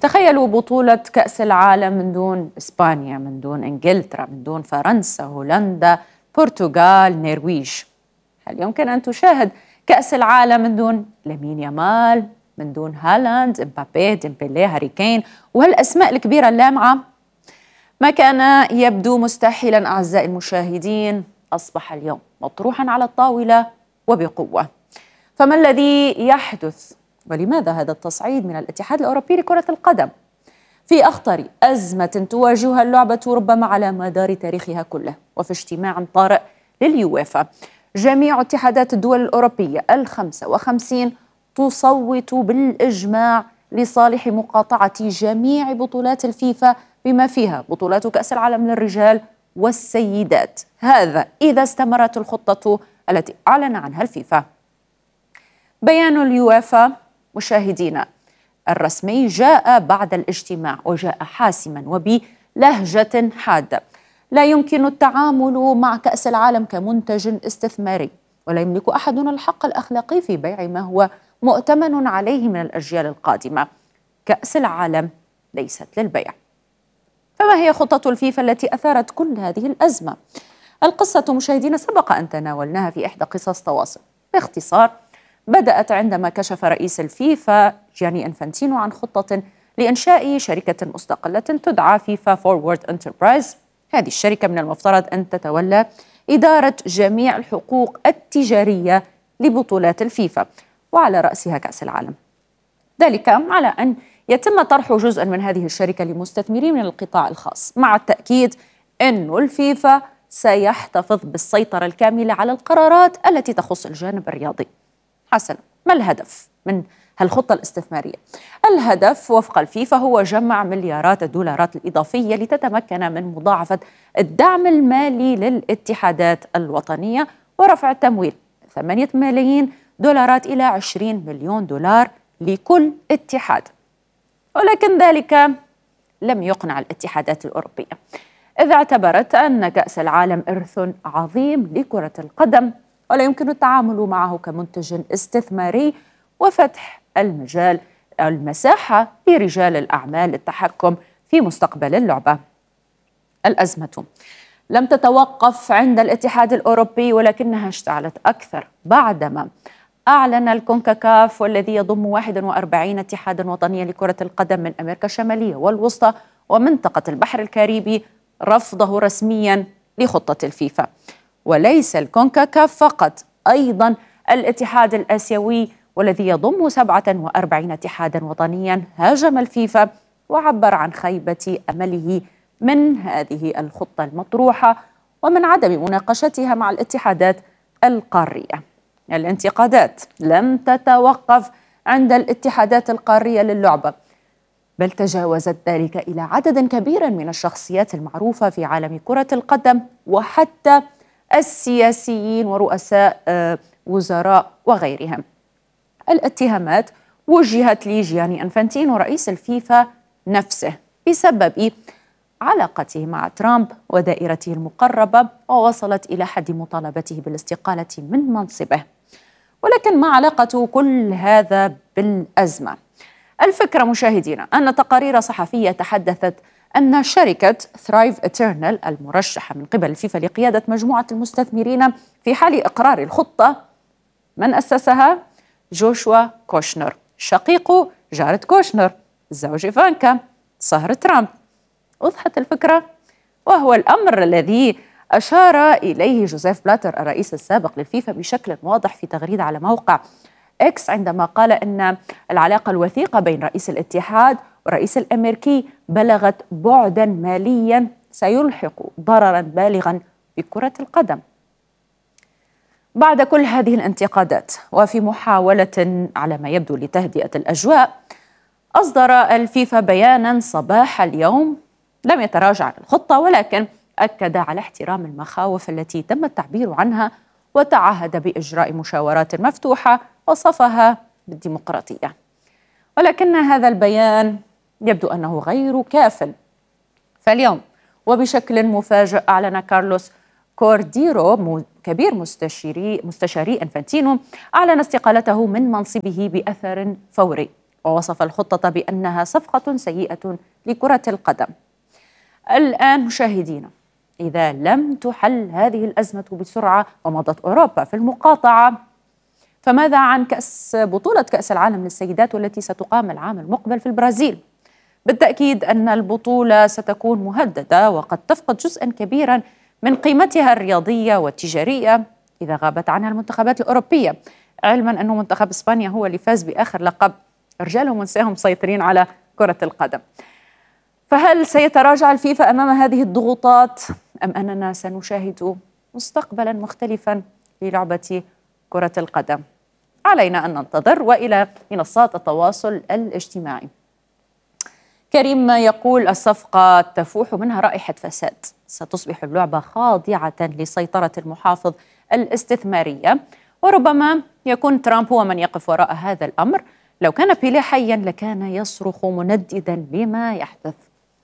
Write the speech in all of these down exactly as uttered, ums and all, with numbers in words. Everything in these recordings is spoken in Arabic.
تخيلوا بطولة كأس العالم من دون إسبانيا، من دون إنجلترا، من دون فرنسا، هولندا، البرتغال، نرويج. هل يمكن أن تشاهد كأس العالم من دون لامين يامال، من دون هالاند، امبابي، ديمبلي، هاري كين وهالأسماء الكبيرة اللامعة؟ ما كان يبدو مستحيلا أعزائي المشاهدين أصبح اليوم مطروحا على الطاولة وبقوة. فما الذي يحدث؟ ولماذا هذا التصعيد من الاتحاد الأوروبي لكرة القدم في أخطر أزمة تواجهها اللعبة ربما على مدار تاريخها كله، وفي اجتماع طارئ لليويفا جميع اتحادات الدول الأوروبية الخمسة وخمسين تصوت بالإجماع لصالح مقاطعة جميع بطولات الفيفا بما فيها بطولات كأس العالم للرجال والسيدات، هذا إذا استمرت الخطة التي أعلن عنها الفيفا. بيان اليويفا مشاهدينا الرسمي جاء بعد الاجتماع وجاء حاسما وبلهجة حادة. لا يمكن التعامل مع كأس العالم كمنتج استثماري، ولا يملك أحدنا الحق الأخلاقي في بيع ما هو مؤتمن عليه من الأجيال القادمة. كأس العالم ليست للبيع. فما هي خطة الفيفا التي أثارت كل هذه الأزمة؟ القصة مشاهدينا سبق أن تناولناها في إحدى قصص تواصل. باختصار، بدأت عندما كشف رئيس الفيفا جياني إنفانتينو عن خطة لإنشاء شركة مستقلة تدعى فيفا فورورد انتربرايز. هذه الشركة من المفترض أن تتولى إدارة جميع الحقوق التجارية لبطولات الفيفا وعلى رأسها كأس العالم. ذلك على أن يتم طرح جزء من هذه الشركة لمستثمرين من القطاع الخاص، مع التأكيد أن الفيفا سيحتفظ بالسيطرة الكاملة على القرارات التي تخص الجانب الرياضي. حسنا، ما الهدف من هالخطة الاستثمارية؟ الهدف وفق الفيفا هو جمع مليارات الدولارات الإضافية لتتمكن من مضاعفة الدعم المالي للاتحادات الوطنية ورفع التمويل ثمانية ملايين دولارات إلى عشرين مليون دولار لكل اتحاد. ولكن ذلك لم يقنع الاتحادات الأوروبية، إذ اعتبرت أن كأس العالم إرث عظيم لكرة القدم ولا يمكن التعامل معه كمنتج استثماري، وفتح المجال المساحة لرجال الأعمال للتحكم في مستقبل اللعبة. الأزمة لم تتوقف عند الاتحاد الأوروبي، ولكنها اشتعلت أكثر بعدما أعلن الكونكاكاف والذي يضم واحد وأربعين اتحادا وطنيا لكرة القدم من أمريكا الشمالية والوسطى ومنطقة البحر الكاريبي رفضه رسميا لخطة الفيفا. وليس الكونكاكاف فقط، أيضا الاتحاد الآسيوي والذي يضم سبعة وأربعين اتحادا وطنيا هاجم الفيفا وعبر عن خيبة أمله من هذه الخطة المطروحة ومن عدم مناقشتها مع الاتحادات القارية. الانتقادات لم تتوقف عند الاتحادات القارية للعبة، بل تجاوزت ذلك إلى عدد كبير من الشخصيات المعروفة في عالم كرة القدم وحتى السياسيين ورؤساء وزراء وغيرهم. الاتهامات وجهت لجياني إنفانتينو رئيس الفيفا نفسه بسبب علاقته مع ترامب ودائرته المقربة، ووصلت إلى حد مطالبته بالاستقالة من منصبه. ولكن ما علاقة كل هذا بالأزمة؟ الفكرة مشاهدينا أن تقارير صحفية تحدثت أن شركة ثرايف إترنال المرشحة من قبل الفيفا لقيادة مجموعة المستثمرين في حال إقرار الخطة، من أسسها؟ جوشوا كوشنر، شقيق جارد كوشنر، زوج إيفانكا، صهر ترامب. وضحت الفكرة؟ وهو الأمر الذي أشار إليه جوزيف بلاتر الرئيس السابق للفيفا بشكل واضح في تغريدة على موقع إكس، عندما قال إن العلاقة الوثيقة بين رئيس الاتحاد والرئيس الأمريكي بلغت بعدا ماليا سيلحق ضررا بالغا بكرة القدم. بعد كل هذه الانتقادات وفي محاولة على ما يبدو لتهدئة الأجواء، أصدر الفيفا بيانا صباح اليوم لم يتراجع عن الخطة، ولكن أكد على احترام المخاوف التي تم التعبير عنها وتعهد بإجراء مشاورات مفتوحة وصفها بالديمقراطية. ولكن هذا البيان يبدو أنه غير كاف. فاليوم وبشكل مفاجئ أعلن كارلوس كورديرو كبير مستشاري مستشاري إنفانتينو أعلن استقالته من منصبه بأثر فوري ووصف الخطة بأنها صفقة سيئة لكرة القدم. الآن مشاهدينا، إذا لم تحل هذه الأزمة بسرعة ومضت أوروبا في المقاطعة، فماذا عن كأس بطولة كأس العالم للسيدات والتي ستقام العام المقبل في البرازيل؟ بالتأكيد أن البطولة ستكون مهددة وقد تفقد جزءا كبيرا من قيمتها الرياضية والتجارية إذا غابت عنها المنتخبات الأوروبية، علما أن منتخب إسبانيا هو اللي فاز بآخر لقب، رجالهم ونساهم مسيطرين على كرة القدم. فهل سيتراجع الفيفا أمام هذه الضغوطات أم أننا سنشاهد مستقبلا مختلفا للعبة كرة القدم؟ علينا أن ننتظر. وإلى منصات التواصل الاجتماعي، كريم يقول: الصفقة تفوح منها رائحة فساد، ستصبح اللعبة خاضعة لسيطرة المحافظ الاستثمارية، وربما يكون ترامب هو من يقف وراء هذا الأمر. لو كان بيليه حيا لكان يصرخ منددا بما يحدث.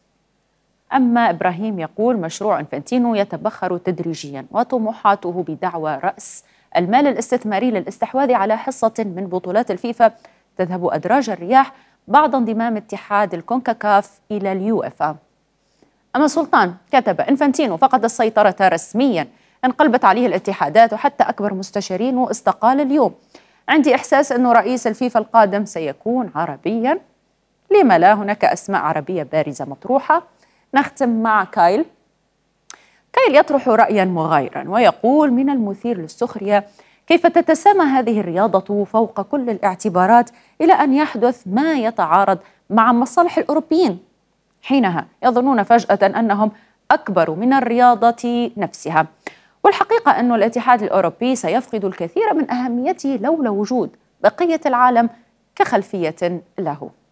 أما إبراهيم يقول: مشروع إنفانتينو يتبخر تدريجيا وطموحاته بدعوى رأس المال الاستثماري للاستحواذ على حصة من بطولات الفيفا تذهب أدراج الرياح بعد انضمام اتحاد الكونكاكاف إلى اليويفا. أما سلطان كتب: إنفانتينو فقد السيطرة رسميا، انقلبت عليه الاتحادات وحتى أكبر مستشارين واستقال اليوم. عندي إحساس أن رئيس الفيفا القادم سيكون عربيا، لما لا؟ هناك أسماء عربية بارزة مطروحة. نختم مع كايل. كايل يطرح رأيا مغايرا ويقول: من المثير للسخرية كيف تتسامى هذه الرياضة فوق كل الاعتبارات إلى أن يحدث ما يتعارض مع مصالح الأوروبيين، حينها يظنون فجأة أنهم أكبر من الرياضة نفسها. والحقيقة أن الاتحاد الأوروبي سيفقد الكثير من أهميته لولا وجود بقية العالم كخلفية له.